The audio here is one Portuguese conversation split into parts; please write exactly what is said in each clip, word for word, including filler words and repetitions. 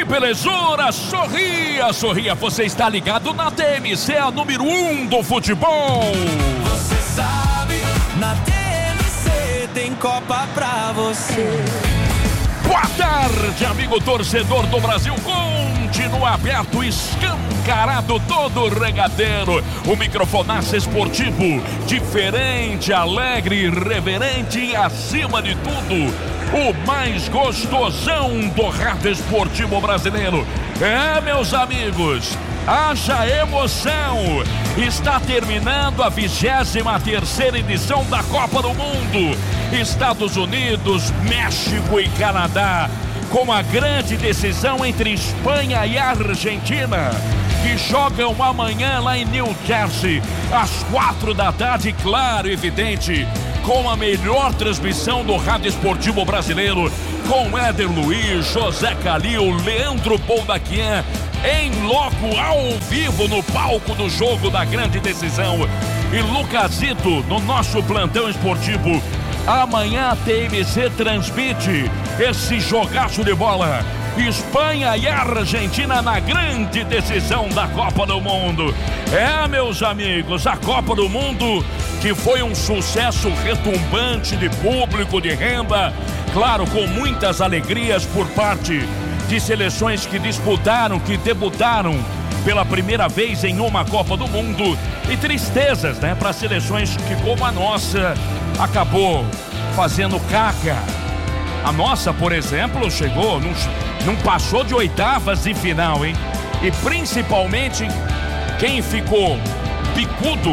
belezura, sorria, sorria, você está ligado na T M C, a número um do futebol. Você sabe, na T M C tem Copa pra você. Boa tarde, amigo torcedor do Brasil, continua aberto, escancarado todo o regadeiro, o microfonaço esportivo, diferente, alegre, irreverente e acima de tudo, o mais gostosão do rádio esportivo brasileiro. É, meus amigos, haja emoção, está terminando a vigésima terceira edição da Copa do Mundo, Estados Unidos, México e Canadá, com a grande decisão entre Espanha e Argentina, que jogam amanhã lá em New Jersey, às quatro da tarde, claro, evidente, com a melhor transmissão do rádio esportivo brasileiro, com Éder Luiz, José Calil, Leandro Boldaquian, em loco, ao vivo, no palco do jogo da grande decisão, e Lucasito, no nosso plantão esportivo. Amanhã a T M C transmite esse jogaço de bola, Espanha e Argentina na grande decisão da Copa do Mundo. É, meus amigos, a Copa do Mundo que foi um sucesso retumbante de público, de renda, claro, com muitas alegrias por parte de seleções que disputaram, que debutaram pela primeira vez em uma Copa do Mundo, e tristezas, né, para seleções que, como a nossa, acabou fazendo caca. A nossa, por exemplo, chegou, não, não passou de oitavas de final, hein? E principalmente quem ficou bicudo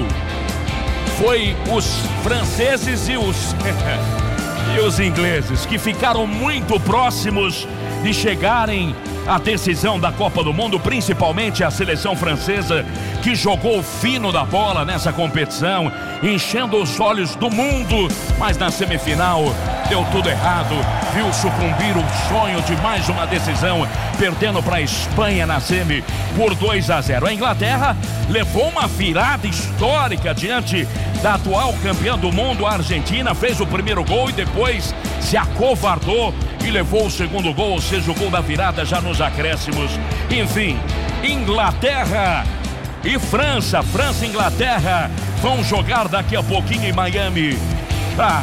foi os franceses e os e os ingleses, que ficaram muito próximos de chegarem à decisão da Copa do Mundo, principalmente a seleção francesa, que jogou fino da bola nessa competição, enchendo os olhos do mundo, mas na semifinal deu tudo errado, viu sucumbir o sonho de mais uma decisão, perdendo para a Espanha na semi por dois a zero. A Inglaterra levou uma virada histórica diante da atual campeã do mundo, a Argentina, fez o primeiro gol e depois se acovardou e levou o segundo gol, ou seja, o gol da virada já nos acréscimos. Enfim, Inglaterra e França, França e Inglaterra vão jogar daqui a pouquinho em Miami para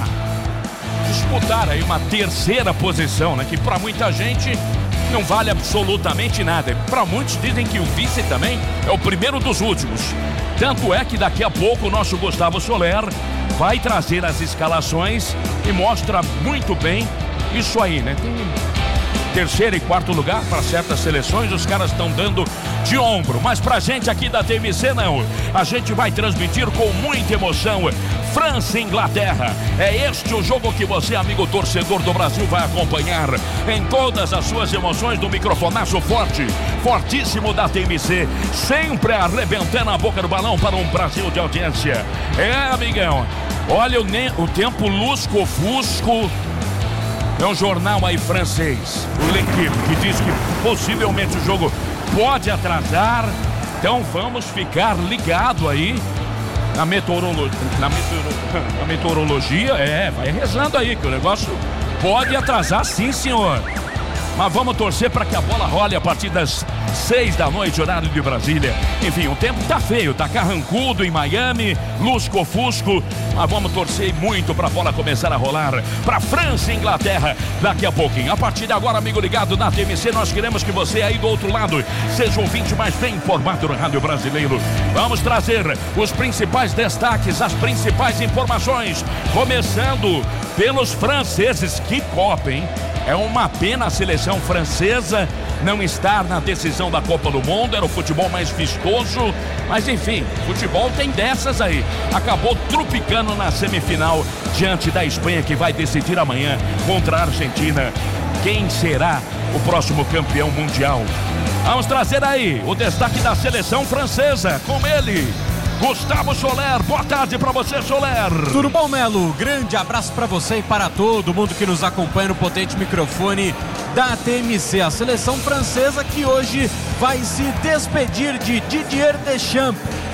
disputar aí uma terceira posição, né, que para muita gente não vale absolutamente nada. Para muitos dizem que o vice também é o primeiro dos últimos. Tanto é que daqui a pouco o nosso Gustavo Soler vai trazer as escalações e mostra muito bem isso aí, né? Tem terceiro e quarto lugar para certas seleções, os caras estão dando de ombro, mas pra gente aqui da T M C não. A gente vai transmitir com muita emoção França e Inglaterra. É este o jogo que você, amigo torcedor do Brasil, vai acompanhar em todas as suas emoções do microfonaço forte, fortíssimo da T M C, sempre arrebentando a boca do balão para um Brasil de audiência. É, amigão, olha o, ne- o tempo lusco-fusco. É um jornal aí francês, o L'Equipe, que diz que possivelmente o jogo pode atrasar. Então vamos ficar ligado aí na meteorologia, na, meteoro, na meteorologia, é, vai rezando aí que o negócio pode atrasar, sim, senhor. Mas vamos torcer para que a bola role a partir das seis da noite, horário de Brasília. Enfim, o tempo tá feio, tá carrancudo em Miami, lusco-fusco, mas vamos torcer muito para a bola começar a rolar para França e Inglaterra daqui a pouquinho. A partir de agora, amigo ligado na T M C, nós queremos que você aí do outro lado seja o ouvinte mais bem informado do rádio brasileiro. Vamos trazer os principais destaques, as principais informações, começando pelos franceses. Que Copa, hein? É uma pena a seleção francesa não estar na decisão da Copa do Mundo, era o futebol mais vistoso, mas enfim, futebol tem dessas aí. Acabou trupicando na semifinal diante da Espanha, que vai decidir amanhã contra a Argentina quem será o próximo campeão mundial. Vamos trazer aí o destaque da seleção francesa, com ele, Gustavo Soler. Boa tarde pra você, Soler. Tudo bom, Melo? Grande abraço pra você e para todo mundo que nos acompanha no potente microfone da T M C. A seleção francesa que hoje vai se despedir de Didier Deschamps,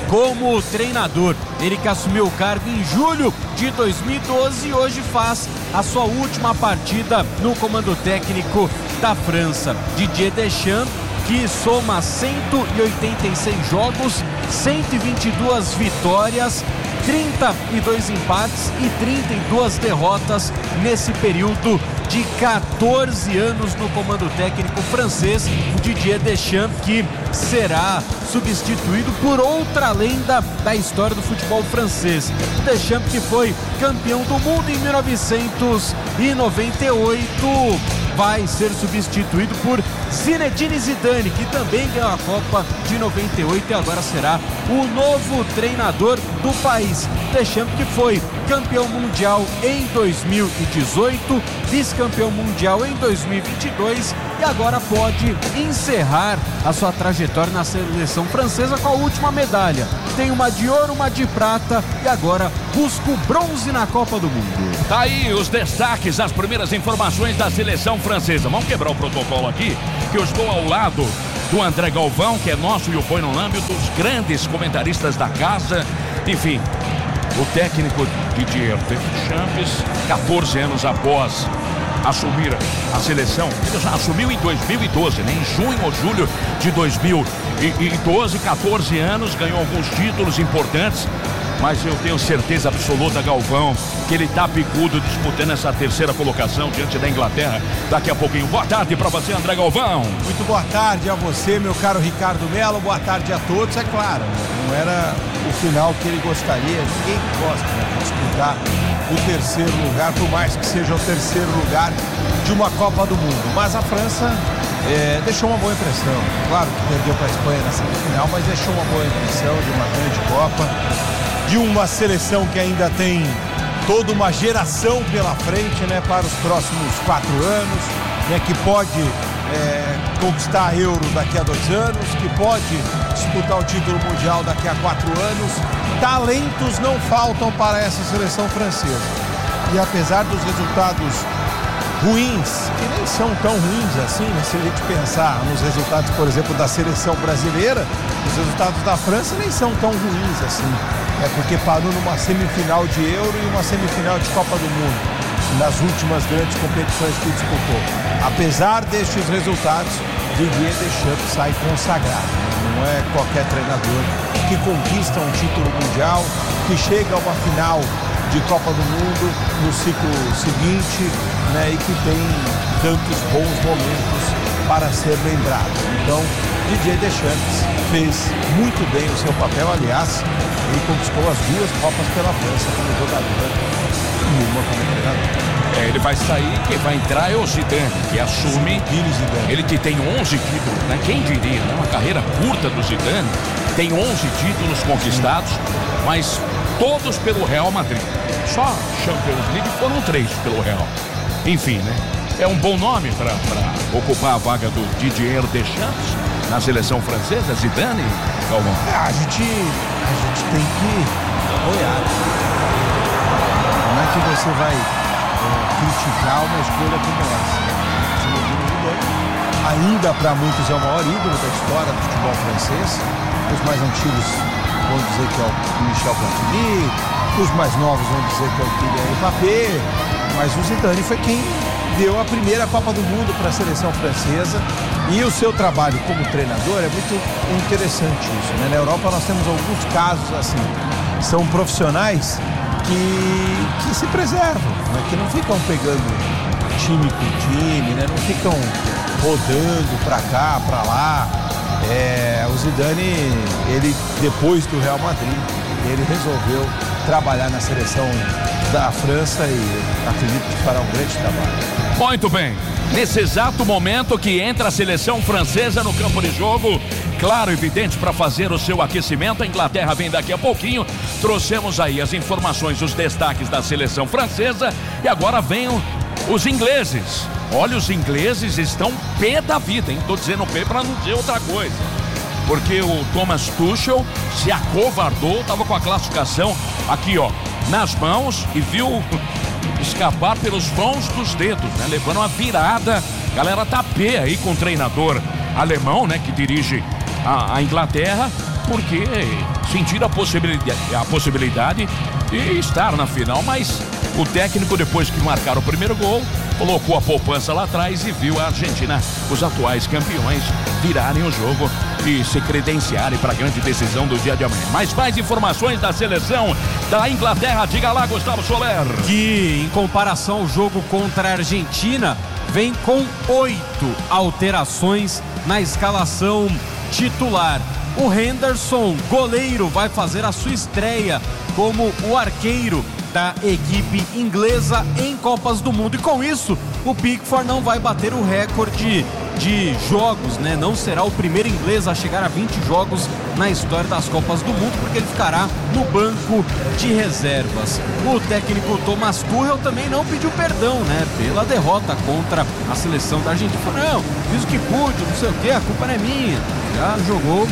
como treinador. Ele que assumiu o cargo em julho de dois mil e doze e hoje faz a sua última partida no comando técnico da França. Didier Deschamps, que soma cento e oitenta e seis jogos, cento e vinte e duas vitórias, trinta e dois empates e trinta e duas derrotas nesse período de quatorze anos no comando técnico francês. Didier Deschamps, que será substituído por outra lenda da história do futebol francês. Deschamps, que foi campeão do mundo em mil novecentos e noventa e oito, vai ser substituído por Zinedine Zidane, que também ganhou a Copa de noventa e oito e agora será o novo treinador do país. Deschamps, que foi campeão mundial em dois mil e dezoito, vice-campeão mundial em dois mil e vinte e dois e agora pode encerrar a sua trajetória na seleção francesa com a última medalha. Tem uma de ouro, uma de prata e agora busca o bronze na Copa do Mundo. Tá aí os destaques, as primeiras informações da seleção francesa. Vamos quebrar o protocolo aqui, que eu estou ao lado do André Galvão, que é nosso e o Põe no Lâmbio, dos grandes comentaristas da casa. Enfim, o técnico Didier Deschamps, quatorze anos após assumir a seleção, ele já assumiu em dois mil e doze, né? Em junho ou julho de dois mil e doze, quatorze anos, ganhou alguns títulos importantes, mas eu tenho certeza absoluta, Galvão, que ele tá picudo disputando essa terceira colocação diante da Inglaterra daqui a pouquinho. Boa tarde para você, André Galvão. Muito boa tarde a você, meu caro Ricardo Melo. Boa tarde a todos. É claro, não era o final que ele gostaria, ninguém gosta, né, de disputar o terceiro lugar, por mais que seja o terceiro lugar de uma Copa do Mundo. Mas a França é, deixou uma boa impressão. Claro que perdeu para a Espanha na semifinal, mas deixou uma boa impressão de uma grande Copa, de uma seleção que ainda tem toda uma geração pela frente, né, para os próximos quatro anos, né, que pode é, conquistar a Euro daqui a dois anos, que pode disputar o título mundial daqui a quatro anos. Talentos não faltam para essa seleção francesa. E apesar dos resultados ruins, que nem são tão ruins assim, né, se a gente pensar nos resultados, por exemplo, da seleção brasileira, os resultados da França nem são tão ruins assim. É porque parou numa semifinal de Euro e uma semifinal de Copa do Mundo nas últimas grandes competições que disputou. Apesar destes resultados, Didier Deschamps sai consagrado. Não é qualquer treinador que conquista um título mundial, que chega a uma final de Copa do Mundo no ciclo seguinte, né, e que tem tantos bons momentos para ser lembrado. Então, Didier Deschamps fez muito bem o seu papel. Aliás, ele conquistou as duas Copas pela França como jogador e uma como treinador. É, ele vai sair, quem vai entrar é o Zidane, que assume. Zidane. Ele que tem onze títulos, né? Quem diria, né? Uma carreira curta do Zidane, tem onze títulos conquistados, mas todos pelo Real Madrid. Só Champions League foram três pelo Real. Enfim, né? É um bom nome para ocupar a vaga do Didier Deschamps na seleção francesa, Zidane, Galvão. É, a gente, a gente tem que apoiar. Não é que você vai é, criticar uma escolha como essa. Ainda para muitos é o maior ídolo da história do futebol francês. Os mais antigos vão dizer que é o Michel Platini, os mais novos vão dizer que é o Kylian Mbappé, mas o Zidane foi quem deu a primeira Copa do Mundo para a seleção francesa, e o seu trabalho como treinador é muito interessante isso, né? Na Europa nós temos alguns casos assim, são profissionais que, que se preservam, né? Que não ficam pegando time com time, né? Não ficam rodando para cá, para lá. É, o Zidane, ele depois do Real Madrid, ele resolveu trabalhar na seleção da França e acredito que fará um grande trabalho. Muito bem, nesse exato momento que entra a seleção francesa no campo de jogo, claro, evidente, para fazer o seu aquecimento, a Inglaterra vem daqui a pouquinho, trouxemos aí as informações, os destaques da seleção francesa e agora vem os ingleses. Olha, os ingleses estão pé da vida, hein? Tô dizendo pé para não dizer outra coisa. Porque o Thomas Tuchel se acovardou, tava com a classificação aqui, ó, nas mãos e viu escapar pelos vãos dos dedos, né? Levando uma virada. A galera tá pé aí com o treinador alemão, né? Que dirige a, a Inglaterra. porque sentiram a possibilidade, a possibilidade de estar na final, mas o técnico, depois que marcaram o primeiro gol, colocou a poupança lá atrás e viu a Argentina, os atuais campeões, virarem o jogo e se credenciarem para a grande decisão do dia de amanhã. Mas mais informações da seleção da Inglaterra, diga lá, Gustavo Soler. Que, em comparação ao jogo contra a Argentina, vem com oito alterações na escalação titular. O Henderson, goleiro, vai fazer a sua estreia como o arqueiro da equipe inglesa em Copas do Mundo. E com isso, o Pickford não vai bater o recorde de jogos, né? Não será o primeiro inglês a chegar a vinte jogos na história das Copas do Mundo, porque ele ficará no banco de reservas. O técnico Thomas Tuchel também não pediu perdão, né? Pela derrota contra a seleção da Argentina. Falou, não, fiz o que pude, não sei o que, a culpa não é minha. Já jogou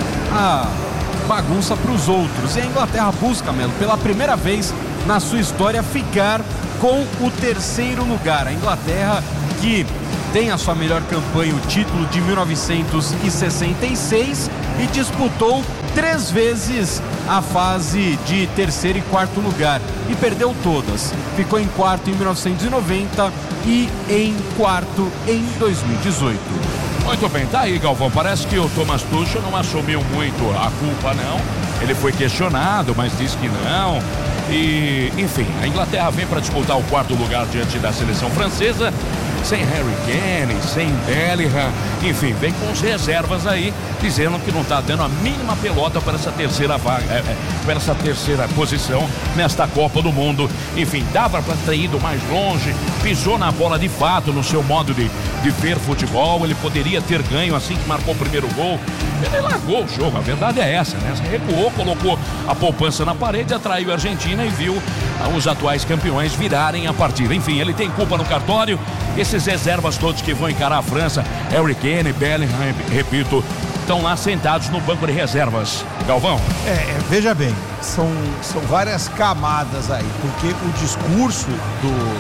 a bagunça para os outros. E a Inglaterra busca, Melo, pela primeira vez na sua história, ficar com o terceiro lugar. A Inglaterra, que tem a sua melhor campanha, o título de mil novecentos e sessenta e seis, e disputou três vezes a fase de terceiro e quarto lugar e perdeu todas. Ficou em quarto em mil novecentos e noventa e em quarto em dois mil e dezoito. Muito bem, tá aí, Galvão. Parece que o Thomas Tuchel não assumiu muito a culpa, não. Ele foi questionado, mas disse que não. E, enfim, a Inglaterra vem para disputar o quarto lugar diante da seleção francesa, sem Harry Kane, sem Bellingham, enfim, vem com as reservas aí, dizendo que não está dando a mínima pelota para essa terceira vaga, é, é, para essa terceira posição nesta Copa do Mundo. Enfim, dava para ter ido mais longe, pisou na bola de fato no seu modo de, de ver futebol. Ele poderia ter ganho assim que marcou o primeiro gol. Ele largou o jogo, a verdade é essa, né? Recuou, colocou a poupança na parede, atraiu a Argentina e viu os atuais campeões virarem a partida. Enfim, ele tem culpa no cartório. Esses reservas todos que vão encarar a França, Harry Kane, Bellingham, repito, estão lá sentados no banco de reservas. Galvão? É, é, veja bem, são, são várias camadas aí, porque o discurso do,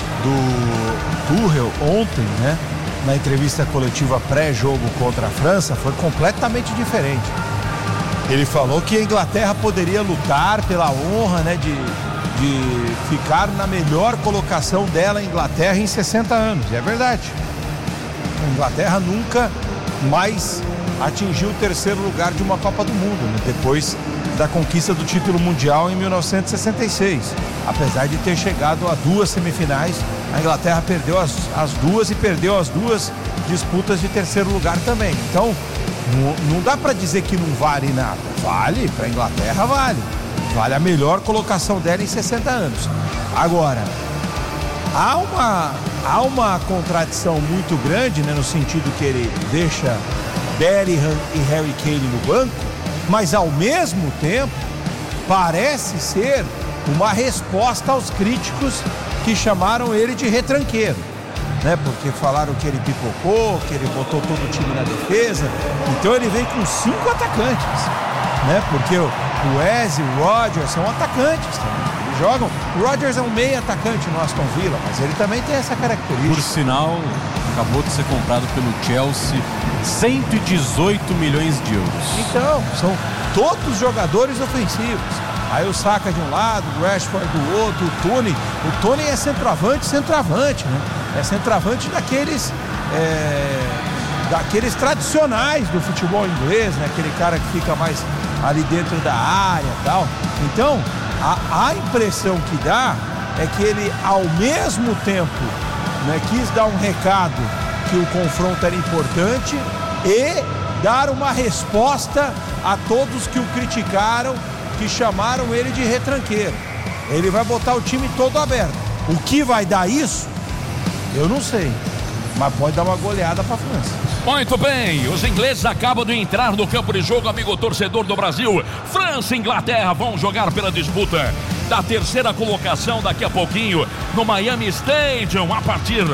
do Tuchel ontem, né, na entrevista coletiva pré-jogo contra a França, foi completamente diferente. Ele falou que a Inglaterra poderia lutar pela honra, né, de, de ficar na melhor colocação dela, a Inglaterra, em sessenta anos. E é verdade. A Inglaterra nunca mais atingiu o terceiro lugar de uma Copa do Mundo, né, depois da conquista do título mundial em mil novecentos e sessenta e seis. Apesar de ter chegado a duas semifinais, a Inglaterra perdeu as, as duas e perdeu as duas disputas de terceiro lugar também. Então, não, não dá para dizer que não vale nada. Vale, para a Inglaterra vale. Vale a melhor colocação dela em sessenta anos. Agora, há uma, há uma contradição muito grande, né, no sentido que ele deixa Bellingham e Harry Kane no banco, mas ao mesmo tempo parece ser uma resposta aos críticos que chamaram ele de retranqueiro, né? Porque falaram que ele pipocou, que ele botou todo o time na defesa. Então ele vem com cinco atacantes, né? Porque o Wes e o Rodgers são atacantes também. Eles jogam. O Rodgers é um meio atacante no Aston Villa, mas ele também tem essa característica. Por sinal, acabou de ser comprado pelo Chelsea, cento e dezoito milhões de euros. Então, são todos jogadores ofensivos. Aí o Saka de um lado, o Rashford do outro, o Tony. O Tony é centroavante, centroavante, né? É centroavante daqueles, é, daqueles tradicionais do futebol inglês, né? Aquele cara que fica mais ali dentro da área e tal. Então, a, a impressão que dá é que ele, ao mesmo tempo, né, quis dar um recado que o confronto era importante e dar uma resposta a todos que o criticaram, que chamaram ele de retranqueiro. Ele vai botar o time todo aberto. O que vai dar isso? Eu não sei, mas pode dar uma goleada para a França. Muito bem, os ingleses acabam de entrar no campo de jogo, amigo torcedor do Brasil. França e Inglaterra vão jogar pela disputa da terceira colocação daqui a pouquinho no Miami Stadium, a partir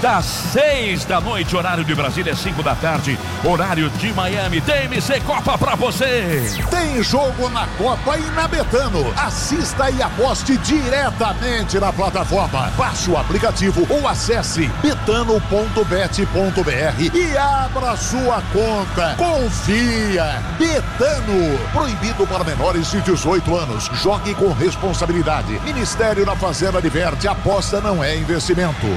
das seis da noite, horário de Brasília, cinco da tarde, horário de Miami. T M C Copa pra você. Tem jogo na Copa e na Betano. Assista e aposte diretamente na plataforma. Baixe o aplicativo ou acesse betano ponto bet ponto br e abra sua conta. Confia. Betano. Proibido para menores de dezoito anos. Jogue com responsabilidade. Ministério da Fazenda diverte. Aposta não é investimento.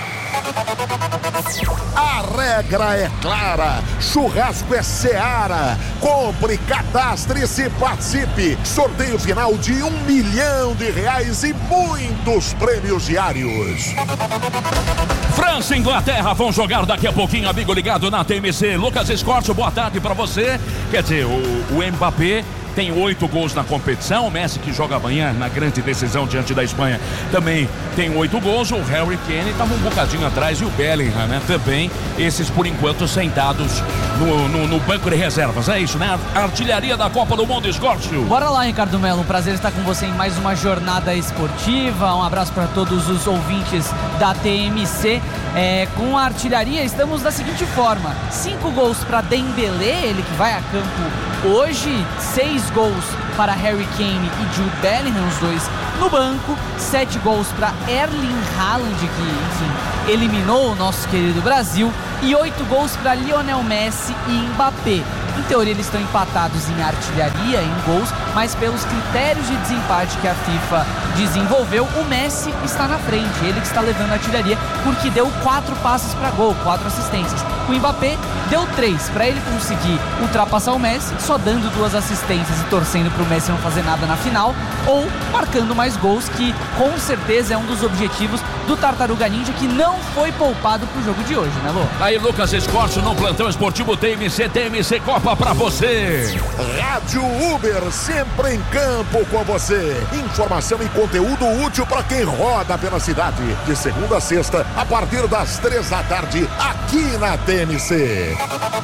A regra é clara, churrasco é Seara. Compre, cadastre-se, participe. Sorteio final de um milhão de reais e muitos prêmios diários. França e Inglaterra vão jogar daqui a pouquinho, amigo ligado na T M C. Lucas Escorte, boa tarde pra você. Quer dizer, o, o Mbappé tem oito gols na competição. O Messi, que joga amanhã na grande decisão diante da Espanha, também tem oito gols. O Harry Kane estava um bocadinho atrás e o Bellingham, né? Também, esses por enquanto sentados no, no, no banco de reservas. É isso, né? A artilharia da Copa do Mundo, Escórcio. Bora lá, Ricardo Melo. Um prazer estar com você em mais uma jornada esportiva. Um abraço para todos os ouvintes da T M C. É, com a artilharia, estamos da seguinte forma: cinco gols para Dembélé, ele que vai a campo hoje, seis gols para Harry Kane e Jude Bellingham, os dois no banco, sete gols para Erling Haaland, que, enfim, eliminou o nosso querido Brasil, e oito gols para Lionel Messi e Mbappé. Em teoria eles estão empatados em artilharia, em gols, mas pelos critérios de desempate que a FIFA desenvolveu, o Messi está na frente, ele que está levando a artilharia, porque deu quatro passes para gol, quatro assistências. O Mbappé deu três, para ele conseguir ultrapassar o Messi, só dando duas assistências e torcendo para o Messi não fazer nada na final, ou marcando mais gols, que com certeza é um dos objetivos do Tartaruga Ninja, que não foi poupado pro jogo de hoje, né, Lô? Aí, Lucas Escorte no plantão esportivo T M C, T M C Copa pra você. Rádio Uber, sempre em campo com você. Informação e conteúdo útil para quem roda pela cidade. De segunda a sexta, a partir das três da tarde, aqui na T M C.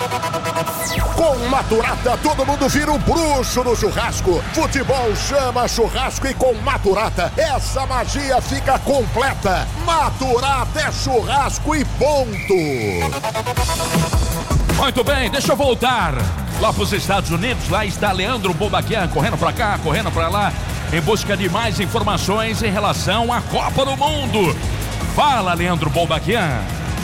Com Maturata, todo mundo vira um bruxo no churrasco. Futebol chama churrasco e com Maturata, essa magia fica completa. Maturata é churrasco e ponto. Muito bem, deixa eu voltar lá para os Estados Unidos. Lá está Leandro Bolbaquian, correndo para cá, correndo para lá, em busca de mais informações em relação à Copa do Mundo. Fala, Leandro Bolbaquian.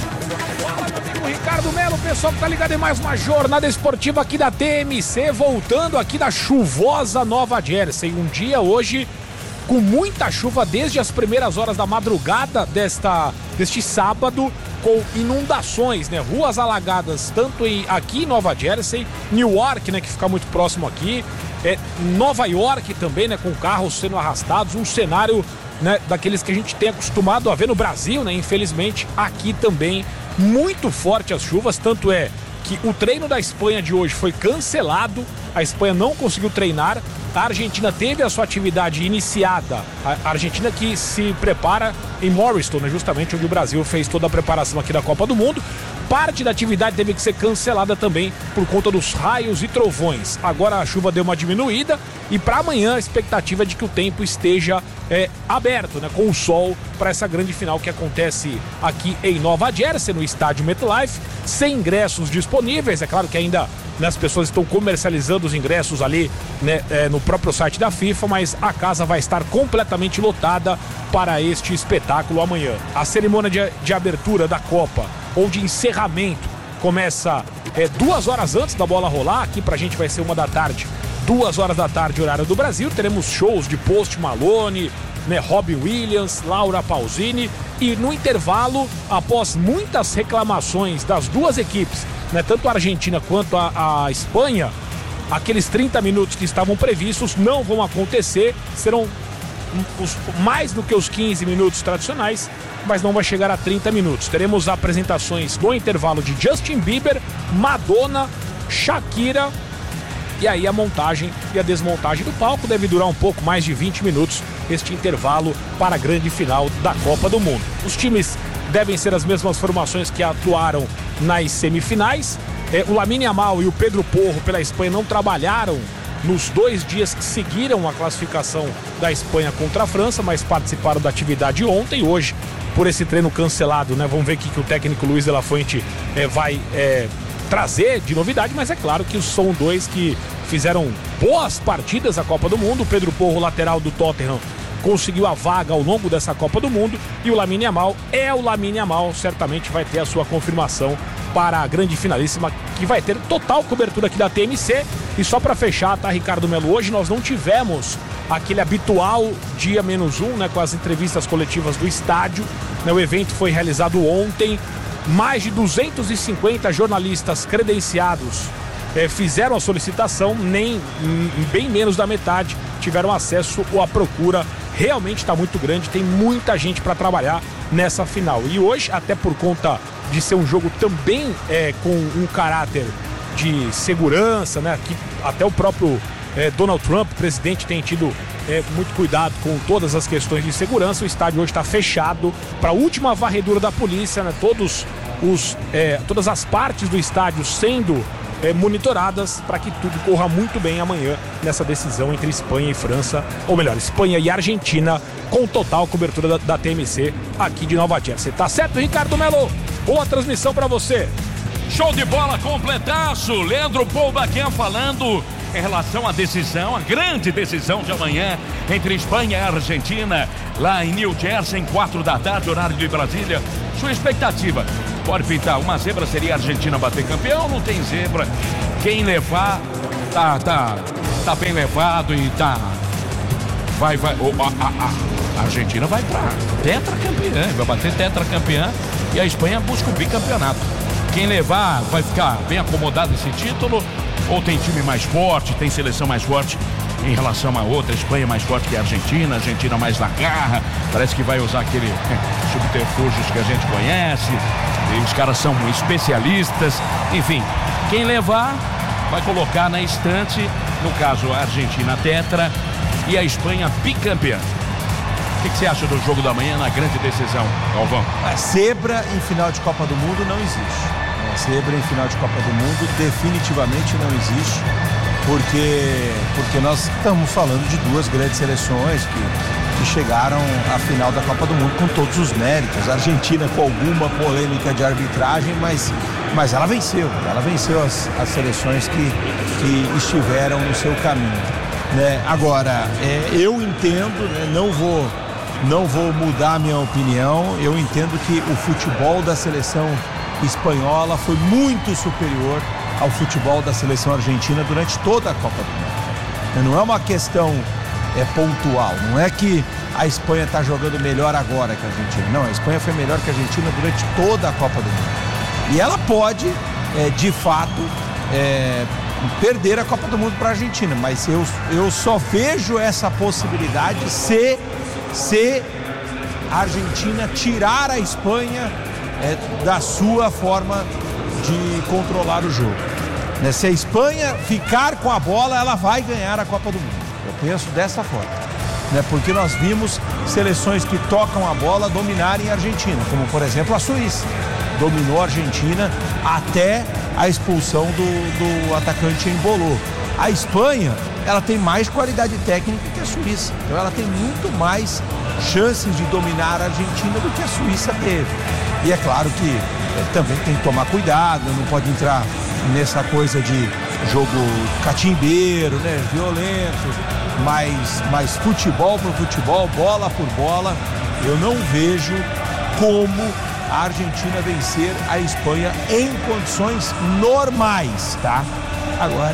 Fala, meu amigo Ricardo Melo, pessoal que tá ligado em mais uma jornada esportiva aqui da T M C, voltando aqui da chuvosa Nova Jersey. Um dia hoje com muita chuva desde as primeiras horas da madrugada desta, deste sábado, com inundações, né? Ruas alagadas, tanto em, aqui em Nova Jersey, Newark, né? Que fica muito próximo aqui, é, Nova York também, né? Com carros sendo arrastados, um cenário, né? Daqueles que a gente tem acostumado a ver no Brasil, né? Infelizmente, aqui também, muito forte as chuvas, tanto é que o treino da Espanha de hoje foi cancelado, a Espanha não conseguiu treinar, a Argentina teve a sua atividade iniciada, a Argentina que se prepara em Morriston, né, justamente onde o Brasil fez toda a preparação aqui da Copa do Mundo. Parte da atividade teve que ser cancelada também por conta dos raios e trovões. Agora a chuva deu uma diminuída e para amanhã a expectativa é de que o tempo esteja é, aberto, né, com o sol para essa grande final que acontece aqui em Nova Jersey, no estádio MetLife, sem ingressos disponíveis. É claro que ainda, né, as pessoas estão comercializando os ingressos ali, né, é, no próprio site da FIFA, mas a casa vai estar completamente lotada para este espetáculo amanhã. A cerimônia de, de abertura da Copa, ou de encerramento, começa é, duas horas antes da bola rolar. Aqui pra gente vai ser uma da tarde, duas horas da tarde, horário do Brasil. Teremos shows de Post Malone, né, Robbie Williams, Laura Pausini, e no intervalo, após muitas reclamações das duas equipes, né, tanto a Argentina quanto a, a Espanha, aqueles trinta minutos que estavam previstos não vão acontecer, serão os, mais do que os quinze minutos tradicionais, mas não vai chegar a trinta minutos. Teremos apresentações no intervalo de Justin Bieber, Madonna, Shakira, e aí a montagem e a desmontagem do palco. Deve durar um pouco mais de vinte minutos este intervalo para a grande final da Copa do Mundo. Os times devem ser as mesmas formações que atuaram nas semifinais. É, o Lamine Yamal e o Pedro Porro pela Espanha não trabalharam nos dois dias que seguiram a classificação da Espanha contra a França, mas participaram da atividade ontem. Hoje por esse treino cancelado, né? Vamos ver o que, que o técnico Luiz de la Fuente é, vai é, trazer de novidade, mas é claro que são dois que fizeram boas partidas na Copa do Mundo. O Pedro Porro, lateral do Tottenham, conseguiu a vaga ao longo dessa Copa do Mundo, e o Lamine Yamal é o Lamine Yamal, certamente vai ter a sua confirmação para a grande finalíssima, que vai ter total cobertura aqui da T M C. E só para fechar, tá, Ricardo Melo, hoje nós não tivemos aquele habitual dia menos um, né, com as entrevistas coletivas do estádio, né? O evento foi realizado ontem, mais de duzentos e cinquenta jornalistas credenciados É, fizeram a solicitação, nem bem menos da metade tiveram acesso ou a procura. Realmente está muito grande, tem muita gente para trabalhar nessa final. E hoje, até por conta de ser um jogo também é, com um caráter de segurança, né? Que até o próprio é, Donald Trump, presidente, tem tido é, muito cuidado com todas as questões de segurança. O estádio hoje está fechado para a última varredura da polícia, né? Todos os, é, todas as partes do estádio sendo É, monitoradas para que tudo corra muito bem amanhã nessa decisão entre Espanha e França, ou melhor, Espanha e Argentina, com total cobertura da, da T M C aqui de Nova Jersey. Tá certo, Ricardo Melo? Boa transmissão para você. Show de bola, completaço. Leandro Polbaquem falando em relação à decisão, a grande decisão de amanhã entre Espanha e Argentina, lá em New Jersey, em quatro da tarde, horário de Brasília. Sua expectativa? Pode pintar, uma zebra seria a Argentina bater campeão, não tem zebra. Quem levar, tá, tá, tá bem levado e tá, vai, vai, oh, a, a, a Argentina vai pra tetracampeã, vai bater tetracampeã, e a Espanha busca o bicampeonato. Quem levar vai ficar bem acomodado esse título, ou tem time mais forte, tem seleção mais forte em relação a outra, a Espanha mais forte que a Argentina, a Argentina mais na garra, parece que vai usar aquele subterfúgios que a gente conhece, e os caras são especialistas, enfim, quem levar vai colocar na estante, no caso a Argentina tetra e a Espanha bicampeã. O que, que você acha do jogo da manhã na grande decisão, Galvão? A zebra em final de Copa do Mundo não existe. A zebra em final de Copa do Mundo definitivamente não existe. Porque, porque nós estamos falando de duas grandes seleções que, que chegaram à final da Copa do Mundo com todos os méritos. A Argentina com alguma polêmica de arbitragem, mas, mas ela venceu. Ela venceu as, as seleções que, que estiveram no seu caminho. Né? Agora, é, eu entendo, né, não vou, não vou mudar a minha opinião, eu entendo que o futebol da seleção espanhola foi muito superior ao futebol da seleção argentina durante toda a Copa do Mundo. Não é uma questão é, pontual, não é que a Espanha está jogando melhor agora que a Argentina. Não, a Espanha foi melhor que a Argentina durante toda a Copa do Mundo. E ela pode, é, de fato, é, perder a Copa do Mundo para a Argentina, mas eu, eu só vejo essa possibilidade se, se a Argentina tirar a Espanha é, da sua forma de controlar o jogo. Né? Se a Espanha ficar com a bola, ela vai ganhar a Copa do Mundo. Eu penso dessa forma. Né? Porque nós vimos seleções que tocam a bola dominarem a Argentina, como por exemplo a Suíça. Dominou a Argentina até a expulsão do, do atacante Embolou. A Espanha, ela tem mais qualidade técnica que a Suíça. Então ela tem muito mais chances de dominar a Argentina do que a Suíça teve. E é claro que também tem que tomar cuidado, não pode entrar nessa coisa de jogo catimbeiro, né, violento, mas, mas futebol por futebol, bola por bola, eu não vejo como a Argentina vencer a Espanha em condições normais, tá? Agora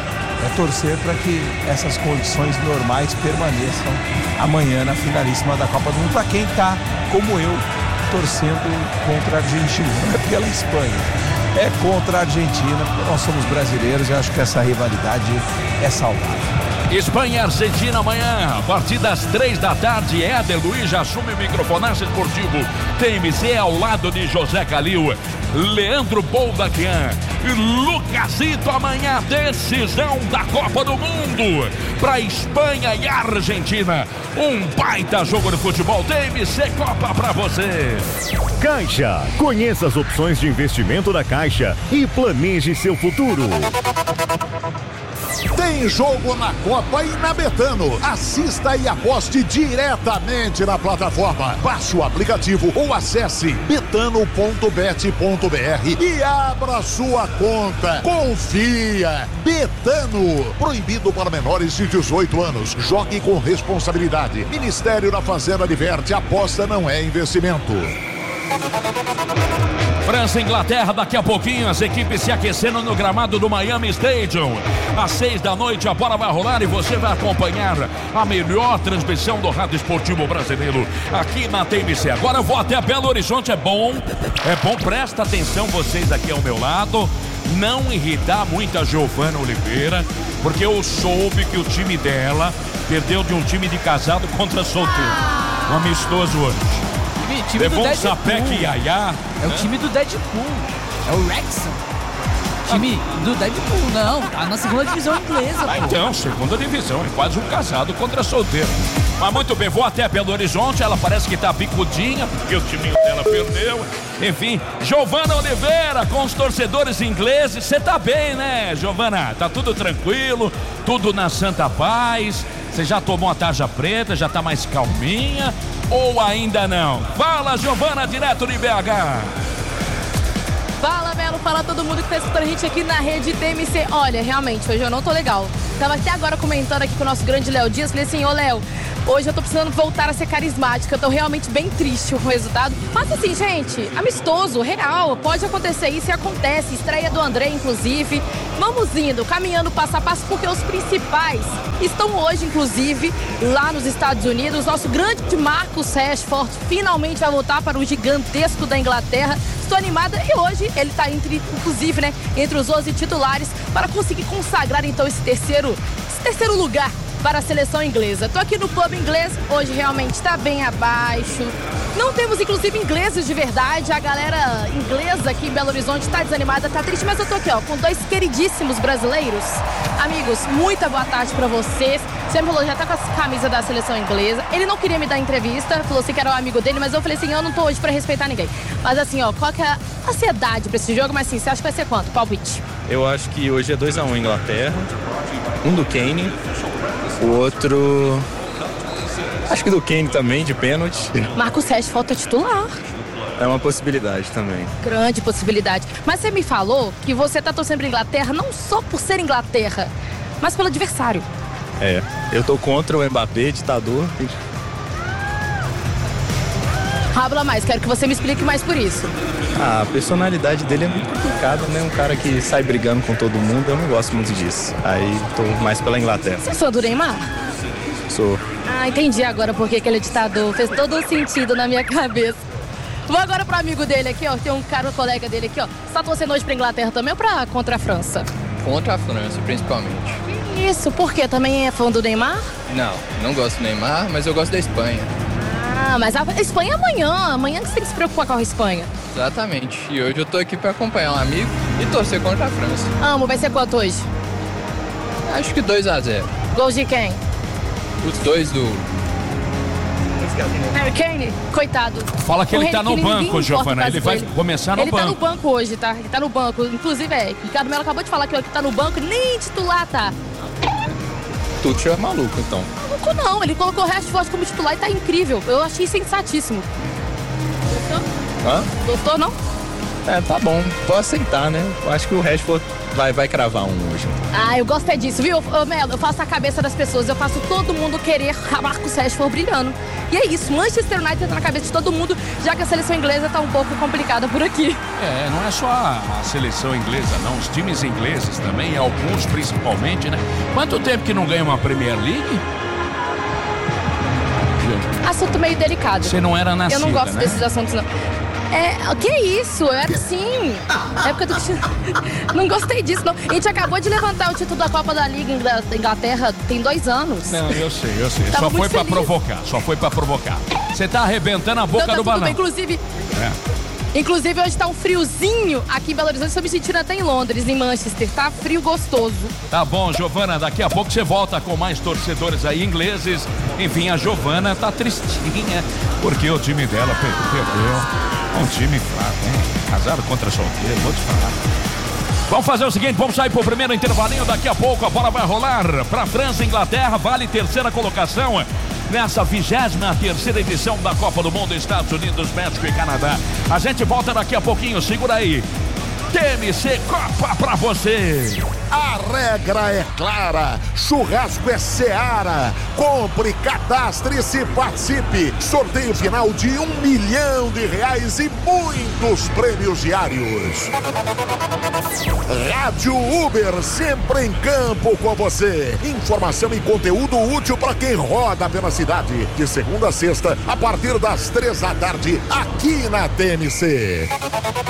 é torcer para que essas condições normais permaneçam amanhã na finalíssima da Copa do Mundo, para quem tá, como eu, torcendo contra a Argentina, não é pela Espanha, é contra a Argentina, porque nós somos brasileiros e acho que essa rivalidade é saudável. Espanha e Argentina amanhã, a partir das três da tarde. Éder Luiz assume o microfonaço esportivo T M C ao lado de José Calil, Leandro Polbaquem e Lucasito. Amanhã, decisão da Copa do Mundo para Espanha e Argentina. Um baita jogo de futebol. T M C Copa para você. Caixa. Conheça as opções de investimento da Caixa e planeje seu futuro. Tem jogo na Copa e na Betano. Assista e aposte diretamente na plataforma. Baixe o aplicativo ou acesse betano ponto bet ponto br e abra sua conta. Confia. Betano. Proibido para menores de dezoito anos. Jogue com responsabilidade. Ministério da Fazenda adverte: aposta não é investimento. França e Inglaterra, daqui a pouquinho as equipes se aquecendo no gramado do Miami Stadium. Às seis da noite a bola vai rolar e você vai acompanhar a melhor transmissão do rádio esportivo brasileiro aqui na T M C. Agora eu vou até Belo Horizonte, é bom, é bom, presta atenção vocês aqui ao meu lado, não irritar muito a Giovana Oliveira, porque eu soube que o time dela perdeu de um time de casado contra solteiro, um amistoso hoje. Time Levou do um sapeque e iaiá. É o time do Deadpool. É o Wrexham. Time do Deadpool, não. Tá na segunda divisão inglesa, ah, então, segunda divisão. É quase um casado contra solteiro. Mas muito bem, vou até Belo Horizonte. Ela parece que tá bicudinha, porque o time dela perdeu. Enfim, Giovana Oliveira com os torcedores ingleses. Você tá bem, né, Giovana? Tá tudo tranquilo, tudo na santa paz. Você já tomou a tarja preta, já tá mais calminha ou ainda não? Fala, Giovana, direto de B H. Fala, Melo, fala todo mundo que tá escutando a gente aqui na rede T M C. Olha, realmente, hoje eu não tô legal. Tava até agora comentando aqui com o nosso grande Léo Dias. Falei assim, ô Léo, hoje eu tô precisando voltar a ser carismática. Eu tô realmente bem triste com o resultado. Mas assim, gente, amistoso, real, pode acontecer isso e acontece. Estreia do André, inclusive. Vamos indo, caminhando passo a passo, porque os principais estão hoje, inclusive, lá nos Estados Unidos. Nosso grande Marcus Rashford finalmente vai voltar para o gigantesco da Inglaterra. Estou animada e hoje ele está entre, inclusive, né, entre os onze titulares para conseguir consagrar então esse terceiro, esse terceiro lugar para a seleção inglesa. Tô aqui no pub inglês, hoje realmente está bem abaixo. Não temos, inclusive, ingleses de verdade. A galera inglesa aqui em Belo Horizonte está desanimada, tá triste, mas eu tô aqui, ó, com dois queridíssimos brasileiros. Amigos, muita boa tarde para vocês. Você me falou, já tá com a camisa da seleção inglesa. Ele não queria me dar entrevista, falou assim que era o amigo dele, mas eu falei assim, eu não tô hoje para respeitar ninguém. Mas assim, ó, qual que é a ansiedade para esse jogo? Mas assim, você acha que vai ser quanto? Palpite? Eu acho que hoje é dois a um Inglaterra. Um do Kane, o outro... acho que do Kane também, de pênalti. Marcus Rashford é titular. É uma possibilidade também. Grande possibilidade. Mas você me falou que você tá torcendo pra Inglaterra não só por ser Inglaterra, mas pelo adversário. É, eu tô contra o Mbappé, ditador. Habla mais, quero que você me explique mais por isso. Ah, a personalidade dele é muito complicada, né? Um cara que sai brigando com todo mundo, eu não gosto muito disso. Aí tô mais pela Inglaterra. Você é fã do Neymar? Sou. Ah, entendi agora porque que ele é ditador. Fez todo o sentido na minha cabeça. Vou agora pro amigo dele aqui, ó. Tem um cara, um colega dele aqui, ó. Você tá torcendo hoje pra Inglaterra também ou pra, contra a França? Contra a França, principalmente. Que isso? Por quê? Também é fã do Neymar? Não, não gosto do Neymar, mas eu gosto da Espanha. Ah, mas a Espanha é amanhã. Amanhã que você tem que se preocupar com a Espanha. Exatamente. E hoje eu tô aqui pra acompanhar um amigo e torcer contra a França. Amo, vai ser quanto hoje? Acho que dois a zero. Gols de quem? Os dois do... Harry Kane, coitado. Fala que O ele Harry tá no Kane, banco, ninguém Giovana. importa Ele mais vai com ele. começar no ele banco. Ele tá no banco hoje, tá? Ele tá no banco. Inclusive, é, Ricardo Melo acabou de falar que ele tá no banco, nem titular tá. Tuchel é maluco, então. Maluco não, ele colocou o Rashford como titular e tá incrível. Eu achei sensatíssimo. Gostou? Hã? Gostou, não? É, tá bom. Vou aceitar, né? Eu acho que o Rashford vai, vai cravar um hoje. Ah, eu gosto é disso, viu? Ô, Melo, eu faço a cabeça das pessoas, eu faço todo mundo querer Marcus Rashford brilhando. E é isso, Manchester United tá na cabeça de todo mundo, já que a seleção inglesa tá um pouco complicada por aqui. É, não é só a, a seleção inglesa, não. Os times ingleses também, alguns principalmente, né? Quanto tempo que não ganha uma Premier League? Assunto meio delicado. Você não era nascida, Eu não gosto né? desses assuntos, não. É, que isso? Eu era sim. Época do Não gostei disso, não. A gente acabou de levantar o título da Copa da Liga da Inglaterra tem dois anos. Não, eu sei, eu sei. Tava Só foi muito pra feliz. provocar, só foi pra provocar. Você tá arrebentando a boca Então tá do tudo balão. bem. Inclusive, É. inclusive, hoje tá um friozinho aqui em Belo Horizonte. Estou me sentindo até em Londres, em Manchester. Tá frio gostoso. Tá bom, Giovana, daqui a pouco você volta com mais torcedores aí ingleses. Enfim, a Giovana tá tristinha, porque o time dela per- perdeu. É um time fraco, hein? Casado contra solteiro, vou te falar. Vamos fazer o seguinte, vamos sair pro primeiro intervalinho, daqui a pouco a bola vai rolar para França e Inglaterra, vale terceira colocação nessa vigésima terceira edição da Copa do Mundo, Estados Unidos, México e Canadá. A gente volta daqui a pouquinho, segura aí. T M C Copa pra você. A regra é clara, churrasco é Seara. Compre, cadastre-se, participe. Sorteio final de um milhão de reais e muitos prêmios diários. Rádio Uber, sempre em campo com você. Informação e conteúdo útil para quem roda pela cidade. De segunda a sexta, a partir das três da tarde, aqui na T M C.